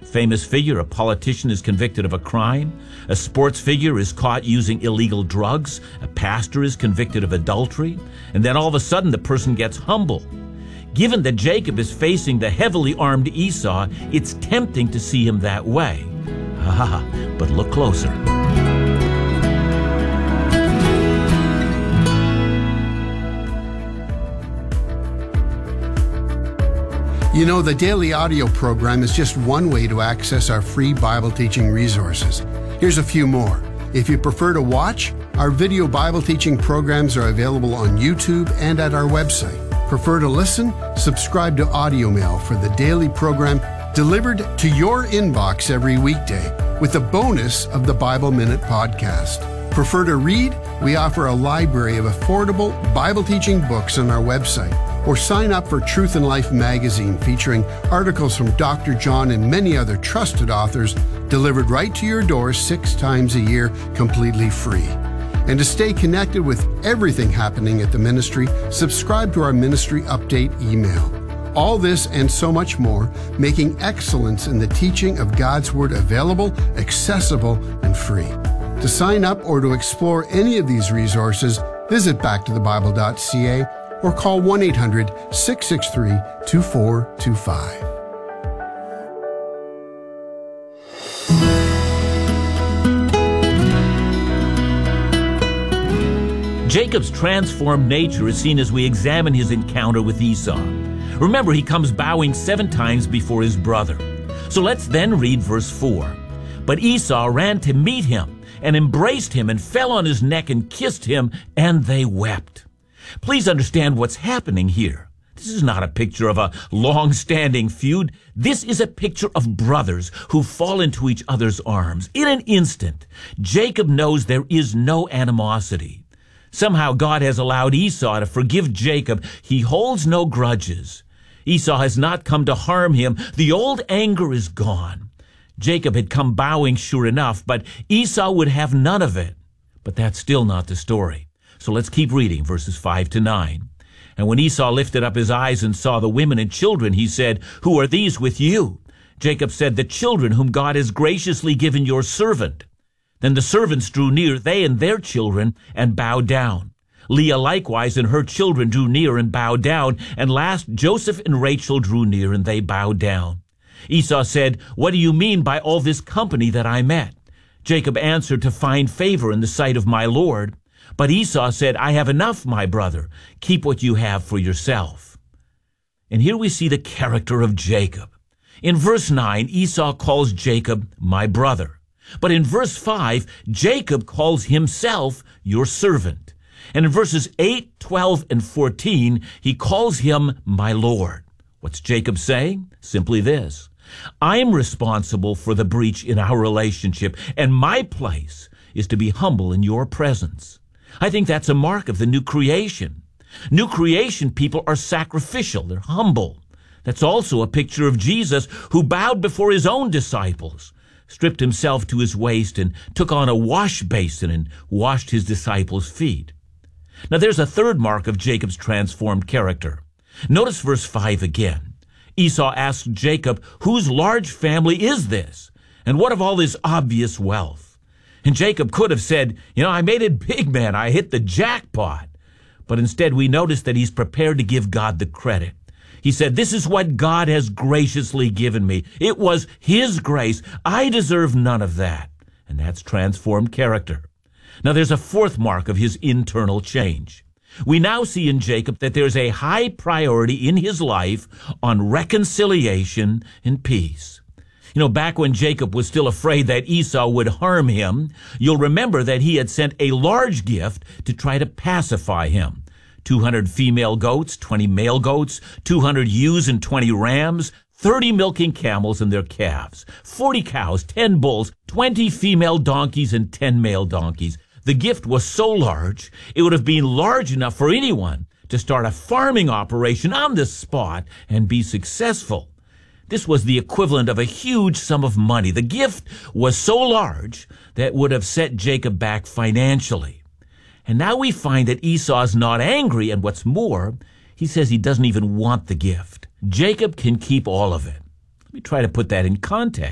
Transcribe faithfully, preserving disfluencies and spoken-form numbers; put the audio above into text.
Famous figure, a politician, is convicted of a crime. A sports figure is caught using illegal drugs. A pastor is convicted of adultery. And then all of a sudden the person gets humble. Given that Jacob is facing the heavily armed Esau, it's tempting to see him that way. Ah, but look closer. You know, the daily audio program is just one way to access our free Bible teaching resources. Here's a few more. If you prefer to watch, our video Bible teaching programs are available on YouTube and at our website. Prefer to listen? Subscribe to Audio Mail for the daily program delivered to your inbox every weekday with a bonus of the Bible Minute podcast. Prefer to read? We offer a library of affordable Bible teaching books on our website. Or sign up for Truth and Life magazine featuring articles from Doctor John and many other trusted authors delivered right to your door six times a year completely free. And to stay connected with everything happening at the ministry, subscribe to our ministry update email. All this and so much more, making excellence in the teaching of God's Word available, accessible, and free. To sign up or to explore any of these resources, visit back to the bible dot c a or call one eight hundred, six six three, two four two five. Jacob's transformed nature is seen as we examine his encounter with Esau. Remember, he comes bowing seven times before his brother. So let's then read verse four. But Esau ran to meet him and embraced him and fell on his neck and kissed him, and they wept. Please understand what's happening here. This is not a picture of a long-standing feud. This is a picture of brothers who fall into each other's arms. In an instant, Jacob knows there is no animosity. Somehow God has allowed Esau to forgive Jacob. He holds no grudges. Esau has not come to harm him. The old anger is gone. Jacob had come bowing, sure enough, but Esau would have none of it. But that's still not the story. So let's keep reading verses five to nine. And when Esau lifted up his eyes and saw the women and children, he said, "Who are these with you?" Jacob said, "The children whom God has graciously given your servant." Then the servants drew near, they and their children, and bowed down. Leah likewise and her children drew near and bowed down. And last Joseph and Rachel drew near, and they bowed down. Esau said, "What do you mean by all this company that I met?" Jacob answered, "To find favor in the sight of my Lord." But Esau said, "I have enough, my brother. Keep what you have for yourself." And here we see the character of Jacob. In verse nine, Esau calls Jacob my brother. But in verse five, Jacob calls himself your servant. And in verses eight, twelve, and fourteen, he calls him my Lord. What's Jacob saying? Simply this: I'm responsible for the breach in our relationship, and my place is to be humble in your presence. I think that's a mark of the new creation. New creation people are sacrificial. They're humble. That's also a picture of Jesus, who bowed before his own disciples, stripped himself to his waist, and took on a wash basin and washed his disciples' feet. Now there's a third mark of Jacob's transformed character. Notice verse five again. Esau asked Jacob, "Whose large family is this? And what of all this obvious wealth?" And Jacob could have said, "You know, I made it big, man. I hit the jackpot." But instead, we notice that he's prepared to give God the credit. He said, "This is what God has graciously given me. It was his grace. I deserve none of that." And that's transformed character. Now, there's a fourth mark of his internal change. We now see in Jacob that there's a high priority in his life on reconciliation and peace. You know, back when Jacob was still afraid that Esau would harm him, you'll remember that he had sent a large gift to try to pacify him. two hundred female goats, twenty male goats, two hundred ewes and twenty rams, thirty milking camels and their calves, forty cows, ten bulls, twenty female donkeys, and ten male donkeys. The gift was so large, it would have been large enough for anyone to start a farming operation on the spot and be successful. This was the equivalent of a huge sum of money. The gift was so large that it would have set Jacob back financially. And now we find that Esau's not angry, and what's more, he says he doesn't even want the gift. Jacob can keep all of it. Let me try to put that in context.